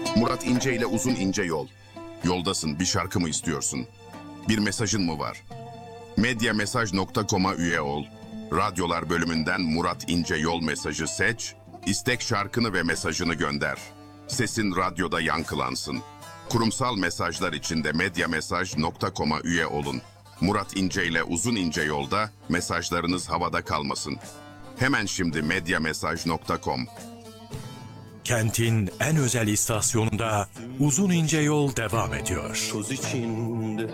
Murat İnce ile Uzun İnce Yol. Yoldasın, bir şarkı mı istiyorsun? Bir mesajın mı var? Medyamesaj.com'a üye ol. Radyolar bölümünden Murat İnce Yol mesajı seç. İstek şarkını ve mesajını gönder. Sesin radyoda yankılansın. Kurumsal mesajlar için de medyamesaj.com'a üye olun. Murat İnce ile Uzun İnce Yolda mesajlarınız havada kalmasın. Hemen şimdi medyamesaj.com. Kentin en özel istasyonunda Uzun İnce Yol devam ediyor. Toz içinde